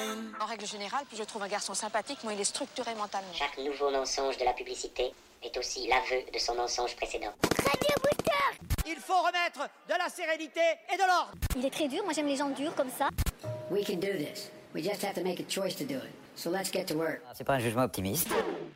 En règle générale, plus je trouve un garçon sympathique, moins il est structuré mentalement. Chaque nouveau mensonge de la publicité est aussi l'aveu de son mensonge précédent. Radio Booster. Il faut remettre de la sérénité et de l'ordre. Il est très dur, moi j'aime les gens durs comme ça. We can do this. We just have to make a choice to do it. So let's get to work. C'est pas un jugement optimiste.